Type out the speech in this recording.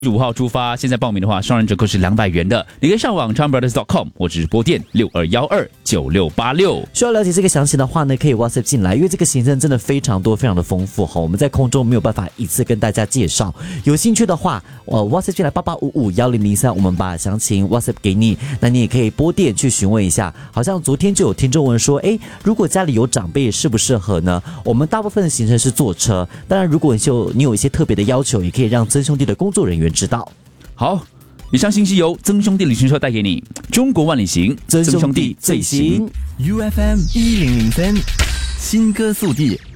5号出发，现在报名的话，双人折扣是200元的。你可以上网 charmbrothers.com 或直播电62129686。 需要了解这个详情的话呢，可以 WhatsApp 进来，因为这个行程真的非常多，非常的丰富哈。我们在空中没有办法一次跟大家介绍，有兴趣的话，WhatsApp 进来88551003，我们把详情 WhatsApp 给你，那你也可以拨电去询问一下。好像昨天就有听众问说，如果家里有长辈适不适合呢？我们大部分的行程是坐车，当然如果你有一些特别的要求，也可以让曾兄弟的工作人员知道。 好，以上信息由曾兄弟旅行社带给你，中国万里行， 曾兄弟最行。 UFM 1003，新歌速递。